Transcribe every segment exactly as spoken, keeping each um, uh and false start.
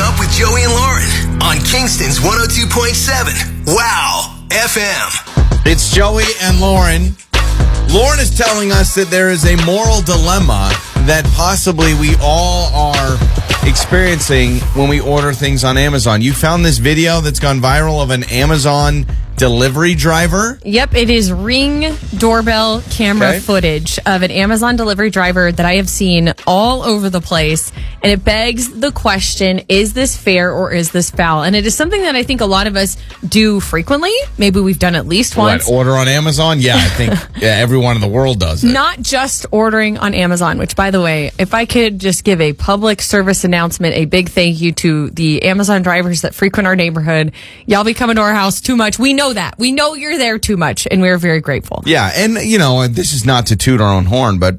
Up with Joey and Lauren on Kingston's one oh two point seven. Wow F M. It's Joey and Lauren. Lauren is telling us that there is a moral dilemma that possibly we all are experiencing when we order things on Amazon. You found this video that's gone viral of an Amazon delivery driver? Yep, it is Ring doorbell camera Okay. footage of an Amazon delivery driver that I have seen all over the place. And it begs the question, is this fair or is this foul? And it is something that I think a lot of us do frequently. Maybe we've done at least once. What, order on Amazon? Yeah, I think yeah, everyone in the world does it. Not just ordering on Amazon, which, by the way, if I could just give a public service announcement, a big thank you to the Amazon drivers that frequent our neighborhood. Y'all be coming to our house too much. We know that. We know you're there too much, and we're very grateful. Yeah, and, you know, this is not to toot our own horn, but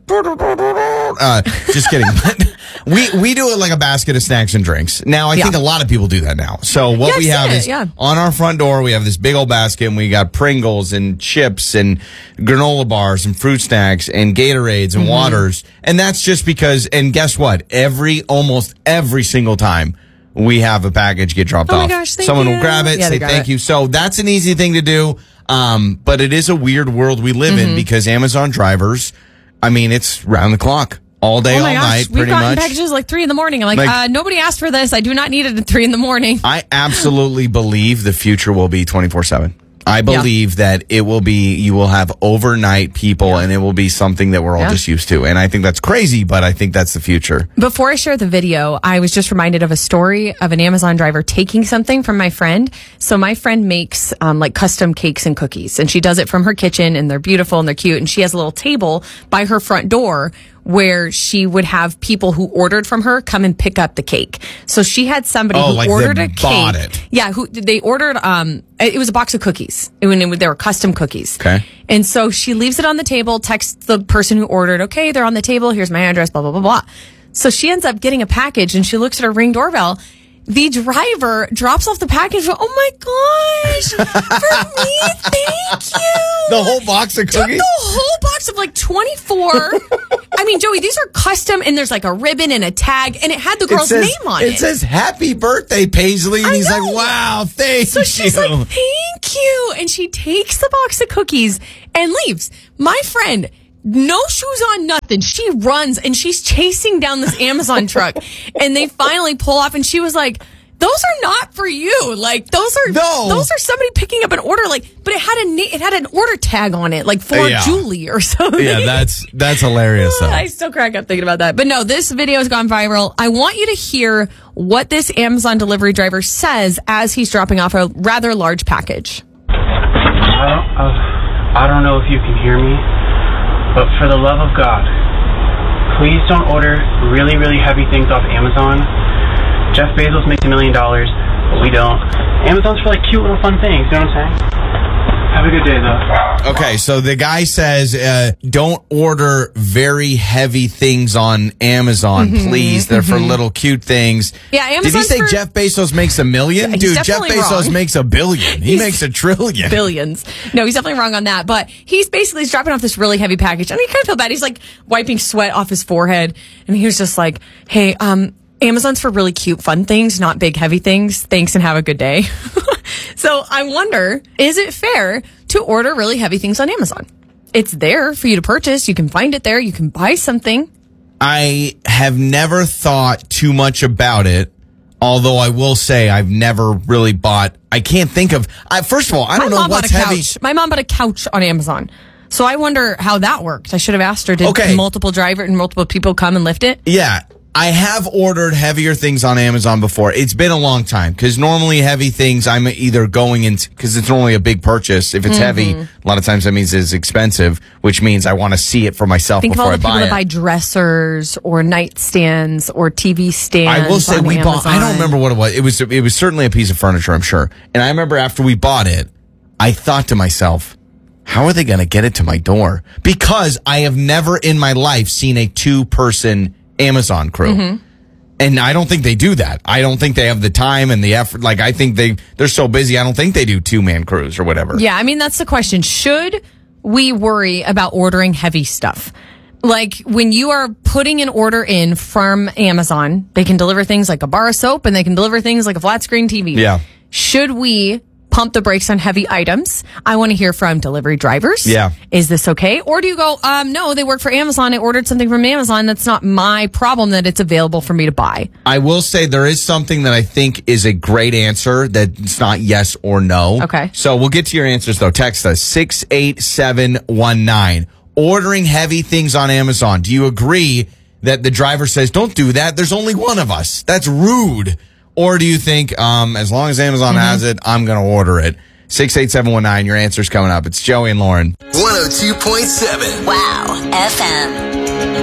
uh, just kidding. But we, we do it like a basket of snacks and drinks. Now, I Yeah. think a lot of people do that now. So what Yeah, we I've have seen is it, yeah. on our front door, we have this big old basket, and we got Pringles and chips and granola bars and fruit snacks and Gatorades and Mm-hmm. waters. And that's just because, and guess what? Every, almost every single time we have a package get dropped Oh my off. gosh, thank Someone you. will grab it, Yeah, they say grab thank it. you. So that's an easy thing to do. Um, but it is a weird world we live Mm-hmm. in because Amazon drivers, I mean, it's round the clock, all day, Oh all my gosh, night, we've pretty gotten much. packages like three in the morning. I'm like, Like- uh, nobody asked for this. I do not need it at three in the morning. I absolutely believe the future will be twenty-four seven. I believe that it will be, you will have overnight people yeah. and it will be something that we're all yeah. just used to. And I think that's crazy, but I think that's the future. Before I share the video, I was just reminded of a story of an Amazon driver taking something from my friend. So my friend makes um, like custom cakes and cookies, and she does it from her kitchen, and they're beautiful and they're cute. And she has a little table by her front door where she would have people who ordered from her come and pick up the cake. So she had somebody Oh, who like ordered they a cake. bought it. Yeah, who they ordered. Um, it was a box of cookies. It, it, they were custom cookies. Okay. And so she leaves it on the table, texts the person who ordered, okay, they're on the table. Here's my address, blah, blah, blah, blah. So she ends up getting a package, and she looks at her Ring doorbell. The driver drops off the package. Oh my gosh, for me, thank you. The whole box of Took cookies? the whole box of like twenty-four. I mean, Joey, these are custom, and there's like a ribbon and a tag, and it had the girl's it says, name on it. It says, happy birthday, Paisley. And I he's know. like, wow, thank So you. she's like, thank you. And she takes the box of cookies and leaves. My friend, no shoes on, nothing. She runs and she's chasing down this Amazon truck. And they finally pull off, and she was like, those are not for you. Like, those are No. those are somebody picking up an order. Like, but it had a na- it had an order tag on it, like for Yeah. Julie or something. Yeah, that's that's hilarious, though. I still crack up thinking about that. But no, this video has gone viral. I want you to hear what this Amazon delivery driver says as he's dropping off a rather large package. I don't, uh, I don't know if you can hear me, but for the love of God, please don't order really, really heavy things off Amazon. Jeff Bezos makes a million dollars, but we don't. Amazon's for like cute little fun things, you know what I'm saying? Have a good day, though. Okay, so the guy says, uh, don't order very heavy things on Amazon, Mm-hmm, please. They're for little cute things. Yeah, Did he Amazon's say for- Jeff Bezos makes a million? He's Dude, Jeff definitely Bezos wrong. makes a billion. He He's- makes a trillion. Billions. No, he's definitely wrong on that. But he's basically he's dropping off this really heavy package, and he kind of feel bad. He's like wiping sweat off his forehead, and he was just like, "Hey, um, Amazon's for really cute, fun things, not big, heavy things. Thanks, and have a good day." So I wonder, is it fair to order really heavy things on Amazon? It's there for you to purchase. You can find it there. You can buy something. I have never thought too much about it. Although I will say I've never really bought. I can't think of. I, first of all, I My don't know mom bought what's a heavy. couch. My mom bought a couch on Amazon. So I wonder how that worked. I should have asked her. Did Okay. multiple driver and multiple people come and lift it? Yeah, I have ordered heavier things on Amazon before. It's been a long time because normally heavy things I'm either going into because it's normally a big purchase. If it's heavy, a lot of times that means it's expensive, which means I want to see it for myself Think of before all I the people buy that it. buy dressers or nightstands or T V stands. I will say on we bought. I don't Amazon. remember what it was. It was it was certainly a piece of furniture, I'm sure. And I remember after we bought it, I thought to myself, how are they going to get it to my door? Because I have never in my life seen a two-person Amazon crew. Mm-hmm. And I don't think they do that. I don't think they have the time and the effort. Like, I think they, they're so busy, I don't think they do two-man crews or whatever. Yeah, I mean, that's the question. Should we worry about ordering heavy stuff? Like when you are putting an order in from Amazon, they can deliver things like a bar of soap and they can deliver things like a flat screen T V. Yeah. Should we pump the brakes on heavy items? I want to hear from delivery drivers. Yeah. Is this okay? Or do you go, um, no, they work for Amazon. I ordered something from Amazon. That's not my problem that it's available for me to buy. I will say there is something that I think is a great answer that's not yes or no. Okay. So we'll get to your answers, though. Text us, six eight seven one nine. Ordering heavy things on Amazon. Do you agree that the driver says, don't do that? There's only one of us. That's rude. Or do you think, um, as long as Amazon mm-hmm. has it, I'm going to order it? six eight seven one nine. Your answer's coming up. It's Joey and Lauren. one oh two point seven. Wow. F M.